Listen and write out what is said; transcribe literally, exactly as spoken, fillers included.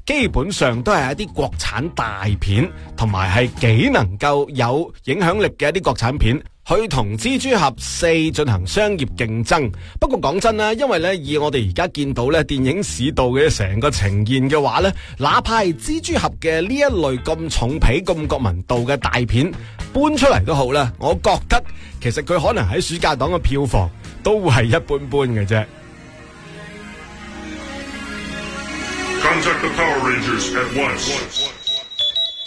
基本上都係一啲國產大片，同埋係幾能夠有影響力嘅一啲國產片，去同蜘蛛俠四進行商業競爭。不過講真啦，因為咧以我哋而家見到咧電影市道嘅成個呈現嘅話咧，哪怕係蜘蛛俠嘅呢一類咁重皮咁國民度嘅大片搬出嚟都好啦，我覺得其實佢可能喺暑假檔嘅票房都係一般般嘅啫。 Contact the Power Rangers at once.